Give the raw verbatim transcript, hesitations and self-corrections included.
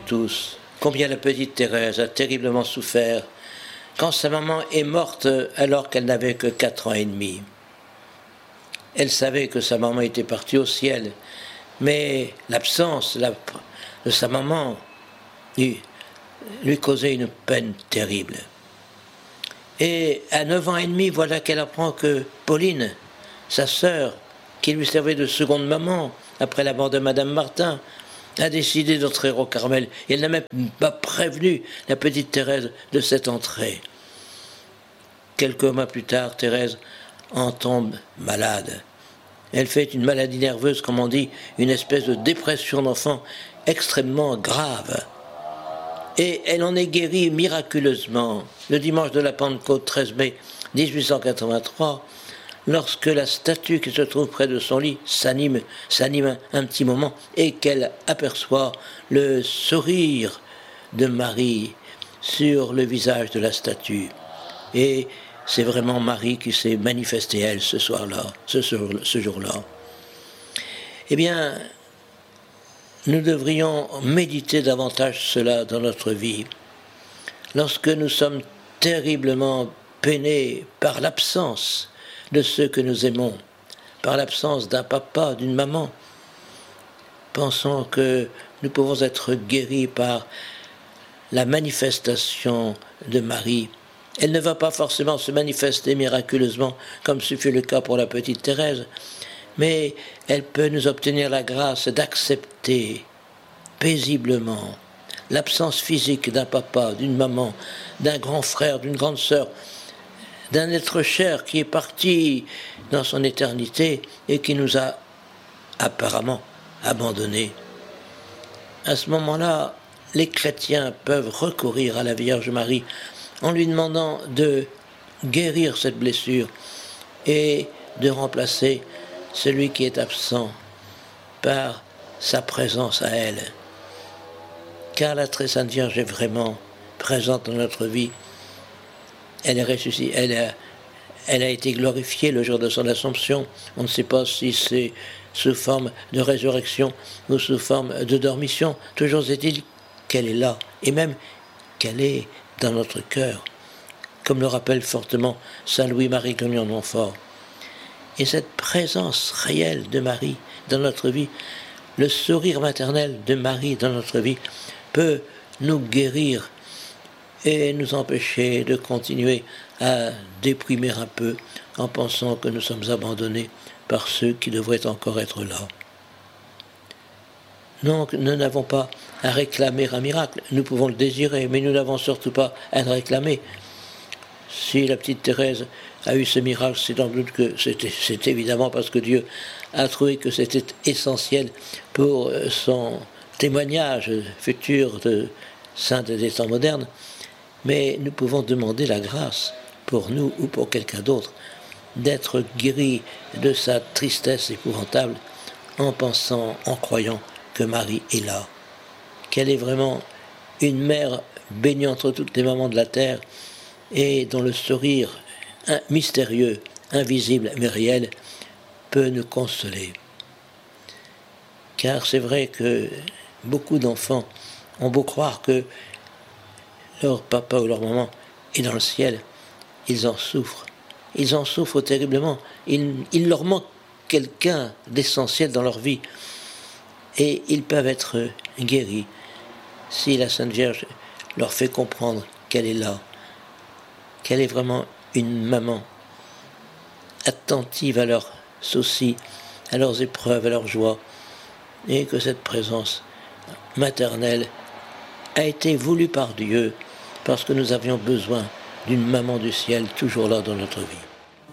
tous combien la petite Thérèse a terriblement souffert quand sa maman est morte alors qu'elle n'avait que quatre ans et demi. Elle savait que sa maman était partie au ciel, mais l'absence la, de sa maman lui, lui causait une peine terrible. Et à neuf ans et demi, voilà qu'elle apprend que Pauline, sa sœur, qui lui servait de seconde maman après la mort de Madame Martin, a décidé d'entrer au Carmel. Et elle n'a même pas prévenu la petite Thérèse de cette entrée. Quelques mois plus tard, Thérèse en tombe malade. Elle fait une maladie nerveuse, comme on dit, une espèce de dépression d'enfant extrêmement grave. Et elle en est guérie miraculeusement le dimanche de la Pentecôte treize mai dix-huit cent quatre-vingt-trois, lorsque la statue qui se trouve près de son lit s'anime, s'anime un petit moment et qu'elle aperçoit le sourire de Marie sur le visage de la statue. Et c'est vraiment Marie qui s'est manifestée, elle, ce soir-là, ce, ce jour-là. Eh bien, nous devrions méditer davantage cela dans notre vie. Lorsque nous sommes terriblement peinés par l'absence de ceux que nous aimons, par l'absence d'un papa, d'une maman, pensons que nous pouvons être guéris par la manifestation de Marie. Elle ne va pas forcément se manifester miraculeusement, comme ce fut le cas pour la petite Thérèse, mais elle peut nous obtenir la grâce d'accepter paisiblement l'absence physique d'un papa, d'une maman, d'un grand frère, d'une grande sœur, d'un être cher qui est parti dans son éternité et qui nous a apparemment abandonnés. À ce moment-là, les chrétiens peuvent recourir à la Vierge Marie en lui demandant de guérir cette blessure et de remplacer celui qui est absent par sa présence à elle. Car la très sainte Vierge est vraiment présente dans notre vie. Elle est ressuscitée, elle a, elle a été glorifiée le jour de son Assomption. On ne sait pas si c'est sous forme de résurrection ou sous forme de dormition. Toujours est-il qu'elle est là, et même qu'elle est dans notre cœur, comme le rappelle fortement saint Louis-Marie Grignon de Montfort. Et cette présence réelle de Marie dans notre vie, le sourire maternel de Marie dans notre vie, peut nous guérir et nous empêcher de continuer à déprimer un peu en pensant que nous sommes abandonnés par ceux qui devraient encore être là. Donc nous n'avons pas à réclamer un miracle, nous pouvons le désirer, mais nous n'avons surtout pas à le réclamer. Si la petite Thérèse a eu ce miracle, c'est sans doute que c'était, c'est évidemment parce que Dieu a trouvé que c'était essentiel pour son témoignage futur de sainte des temps modernes, mais nous pouvons demander la grâce pour nous ou pour quelqu'un d'autre d'être guéri de sa tristesse épouvantable en pensant, en croyant que Marie est là, qu'elle est vraiment une mère bénie entre toutes les mamans de la terre et dont le sourire mystérieux, invisible mais réel peut nous consoler. Car c'est vrai que beaucoup d'enfants ont beau croire que leur papa ou leur maman est dans le ciel, ils en souffrent. Ils en souffrent terriblement. Il, il leur manque quelqu'un d'essentiel dans leur vie. Et ils peuvent être guéris si la Sainte Vierge leur fait comprendre qu'elle est là, qu'elle est vraiment une maman attentive à leurs soucis, à leurs épreuves, à leurs joies, et que cette présence maternelle a été voulue par Dieu parce que nous avions besoin d'une maman du ciel toujours là dans notre vie.